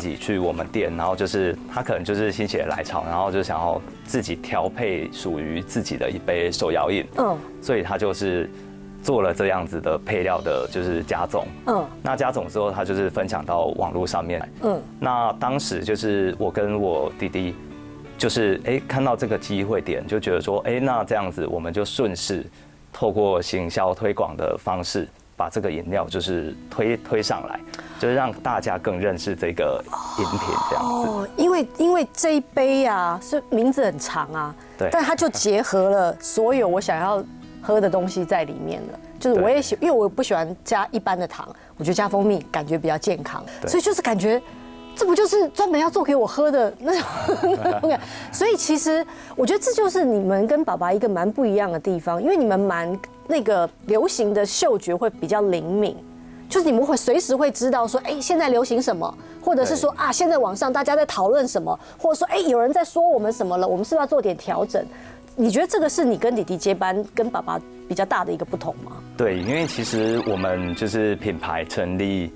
己去我们店，然后就是他可能就是心血来潮，然后就想要自己调配属于自己的一杯手摇饮，所以他就是做了这样子的配料的，就是加总，那加总之后，他就是分享到网络上面，那当时就是我跟我弟弟，就是看到这个机会点，就觉得说，那这样子我们就顺势透过行销推广的方式，把这个饮料就是推上来，就是让大家更认识这个饮品这样子。 因为这一杯啊，是名字很长啊， 对， 但它就结合了所有我想要喝的东西在里面了。就是我也因为我不喜欢加一般的糖，我觉得加蜂蜜感觉比较健康，所以就是感觉。这不就是专门要做给我喝的那种感？所以其实我觉得这就是你们跟爸爸一个蛮不一样的地方，因为你们蛮那个流行的嗅觉会比较灵敏，就是你们会随时会知道说，现在流行什么，或者是说啊，现在网上大家在讨论什么，或者说有人在说我们什么了，我们是不是要做点调整？你觉得这个是你跟弟弟接班跟爸爸比较大的一个不同吗？ 对，因为其实我们就是品牌成立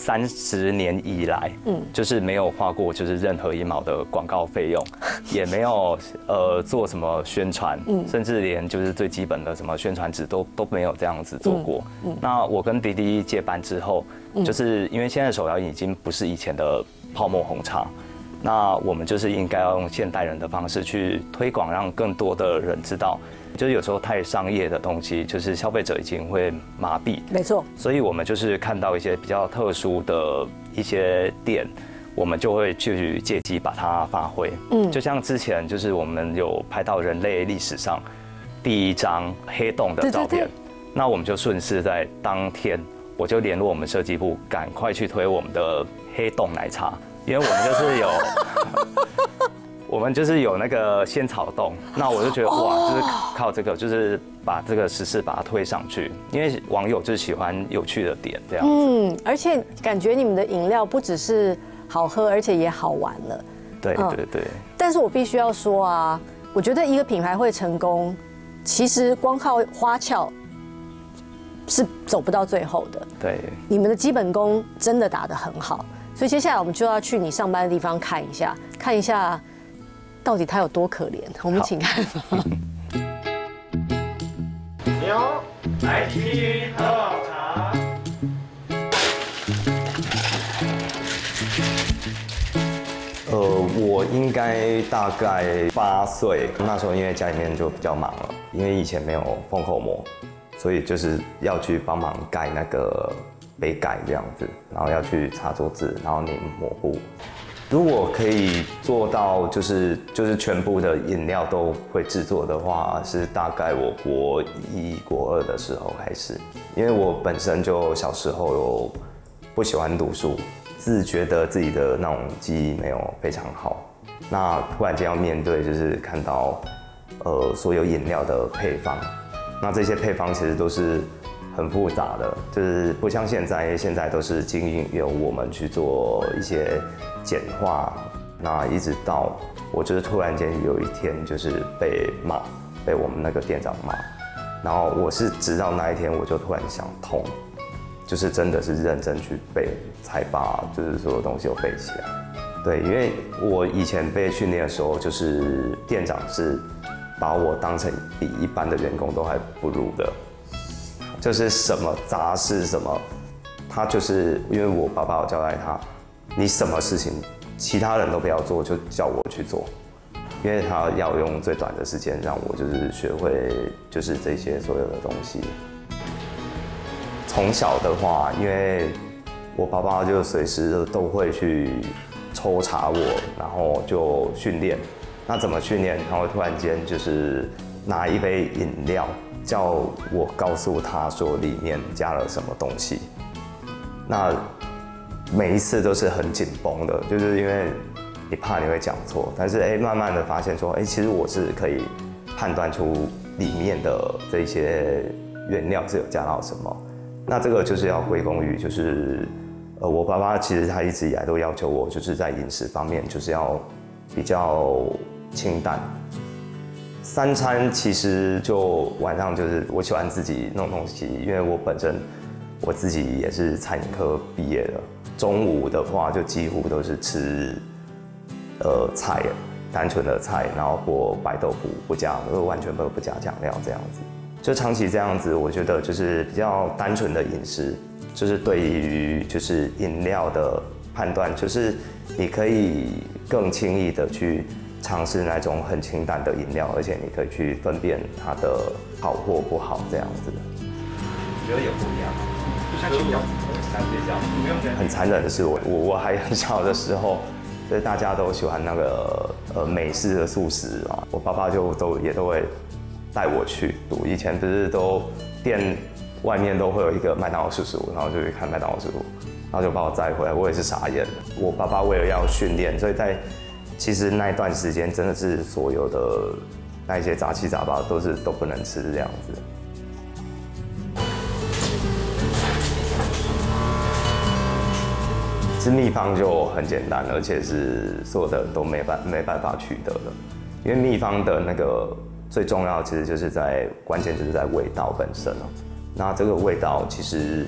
30年以来，就是没有花过就是任何1毛的广告费用，也没有做什么宣传，甚至连就是最基本的什么宣传纸都没有这样子做过。那我跟弟弟接班之后，就是因为现在手摇饮已经不是以前的泡沫红茶，那我们就是应该要用现代人的方式去推广，让更多的人知道。就是有时候太商业的东西，就是消费者已经会麻痹。 没错， 所以我们就是看到一些比较特殊的一些店，我们就会去借机把它发挥。就像之前就是我们有拍到人类历史上第一张黑洞的照片，那我们就顺势在当天，我就联络我们设计部，赶快去推我们的黑洞奶茶，因为我们就是有。我们就是有那个仙草冻，那我就觉得哇，就是靠这个，就是把这个时事把它推上去，因为网友就喜欢有趣的点这样子。 而且感觉你们的饮料不只是好喝，而且也好玩了。 对对对。 但是我必须要说啊，我觉得一个品牌会成功，其实光靠花俏是走不到最后的。 对。你们的基本功真的打得很好，所以接下来我们就要去你上班的地方看一下。到底他有多可怜？我们请看。 你好，来提云喝好茶。 我应该大概8岁，那时候因为家里面就比较忙了，因为以前没有封口膜，所以就是要去帮忙盖那个杯盖这样子，然后要去擦桌子，然后拧抹布。如果可以做到就是全部的饮料都会制作的话，是大概我国1、国2的时候开始，因为我本身就小时候有不喜欢读书，自觉得自己的那种记忆没有非常好，那突然间要面对就是看到所有饮料的配方，那这些配方其实都是很复杂的，就是不像现在都是经营由我们去做一些简化，那一直到我就是突然间有一天就是被我们那个店长骂，然后我是直到那一天我就突然想通，就是真的是认真去背，才把就是所有东西都背起来。对，因为我以前被训练的时候，就是店长是把我当成比一般的员工都还不如的。就是什么杂事什么，他就是因为我爸爸有交代他，你什么事情其他人都不要做，就叫我去做，因为他要用最短的时间让我就是学会就是这些所有的东西。从小的话，因为我爸爸就随时都会去抽查我，然后就训练。那怎么训练？他会突然间就是拿一杯饮料，叫我告诉他说里面加了什么东西。那每一次都是很紧绷的，就是因为你怕你会讲错，但是慢慢的发现说，其实我是可以判断出里面的这些原料是有加到什么。那这个就是要归功于就是我爸爸其实他一直以来都要求我就是在饮食方面就是要比较清淡。3餐其实就晚上就是我喜欢自己弄东西，因为我本身我自己也是餐饮科毕业的，中午的话就几乎都是吃菜，单纯的菜，然后裹白豆腐，完全不加酱料这样子。就长期这样子，我觉得就是比较单纯的饮食，就是对于就是饮料的判断，就是你可以更轻易的去尝试那种很清淡的饮料，而且你可以去分辨它的好或不好这样子。觉得有不一样， 就像青椒， 很残忍的是我还很小的时候。就是大家都喜欢那个美式的素食嘛，我爸爸就都会带我去赌。以前不是都店外面都会有一个麦当劳叔叔，然后就去看麦当劳叔叔，然后就把我载回来，我也是傻眼了。我爸爸为了要训练，所以其实那一段时间真的是所有的那一些杂七杂八都不能吃这样子。吃秘方就很简单，而且是所有的人都没办法取得的，因为秘方的那个最重要，其实就是关键就是在味道本身哦。那这个味道，其实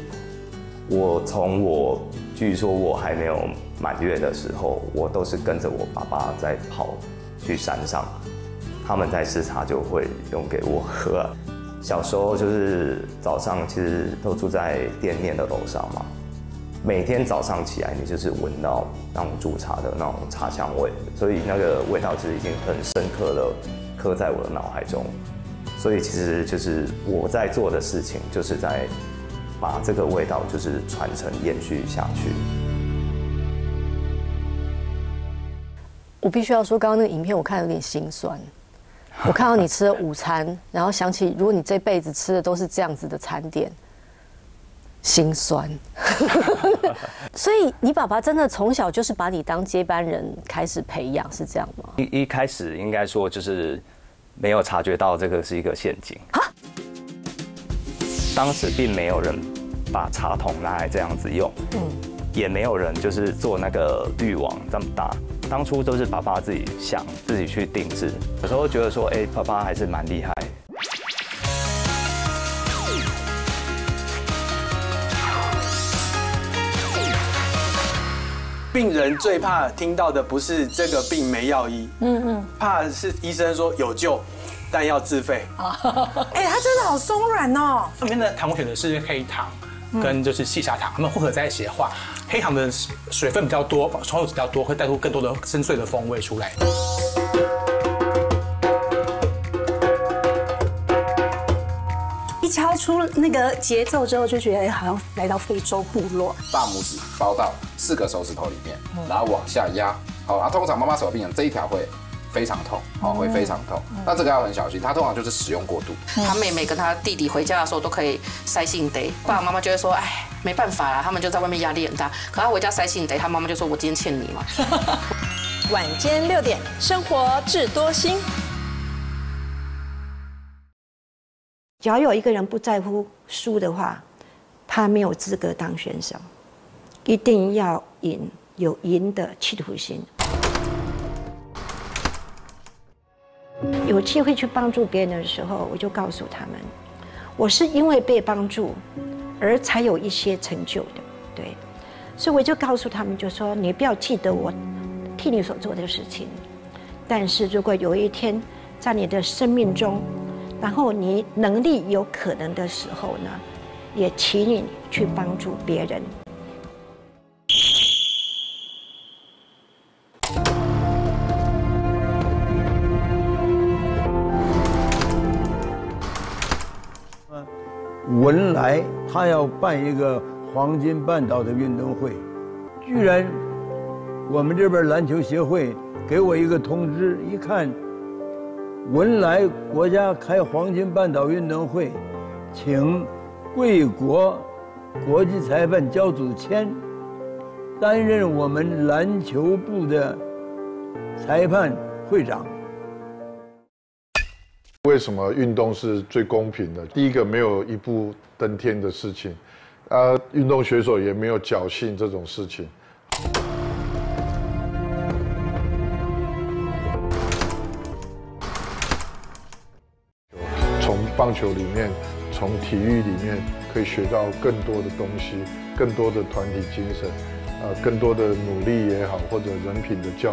据说我还没有满月的时候，我都是跟着我爸爸在跑去山上，他们在吃茶就会用给我喝。小时候就是早上，其实都住在店面的楼上嘛。每天早上起来，你就是闻到那种煮茶的那种茶香味，所以那个味道其实已经很深刻的刻在我的脑海中。所以其实就是我在做的事情，就是在把这个味道就是传承延续下去。 我必须要说，刚刚那个影片我看有点心酸。我看到你吃了午餐，然后想起如果你这辈子吃的都是这样子的餐点。心酸，所以你爸爸真的从小就是把你当接班人开始培养，是这样吗？ 一开始应该说就是没有察觉到这个是一个陷阱。当时并没有人把茶桶拿来这样子用，也没有人就是做那个滤网这么大。当初都是爸爸自己想，自己去定制。有时候觉得说，爸爸还是蛮厉害。 病人最怕听到的不是这个病没药医，怕是医生说有救，但要自费。 它真的好松软哦。 上面的糖我选的是黑糖，跟就是细砂糖，它们混合在一起的话，黑糖的水分比较多，稠度比较多，会带出更多的深邃的风味出来。 一敲出那个节奏之后，就觉得好像来到非洲部落。 大拇指包到4个手指头里面，然后往下压。好，通常妈妈手病人这一条会非常痛，会非常痛。那这个要很小心，它通常就是使用过度。 他妹妹跟他弟弟回家的时候都可以塞信得，爸爸妈妈就会说，哎，没办法啦，他们就在外面压力很大。可他回家塞信得，他妈妈就说，我今天欠你嘛。 晚间6点，生活智多星。 只要有一个人不在乎输的话，他没有资格当选手。一定要赢，有赢的企图心。有机会去帮助别人的时候，我就告诉他们，我是因为被帮助而才有一些成就的，对。所以我就告诉他们，就说你不要记得我替你所做的事情，但是如果有一天在你的生命中，然后你能力有可能的时候呢，也请你去帮助别人。 文莱他要办一个黄金半岛的运动会，居然我们这边篮球协会给我一个通知，一看文莱国家开黄金半岛运动会，请贵国国际裁判焦祖谦担任我们篮球部的裁判会长。 为什么运动是最公平的？第一个，没有一步登天的事情，运动选手也没有侥幸这种事情。从棒球里面，从从体育里面可以学到更多的东西，更多的团体精神，更多的努力也好，或者人品的教